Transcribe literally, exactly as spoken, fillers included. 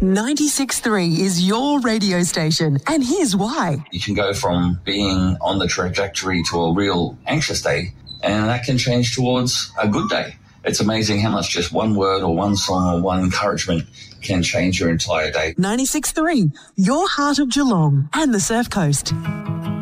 ninety-six point three is your radio station, and here's why. You can go from being on the trajectory to a real anxious day, and that can change towards a good day. It's amazing how much just one word or one song or one encouragement can change your entire day. ninety-six point three, your heart of Geelong and the Surf Coast.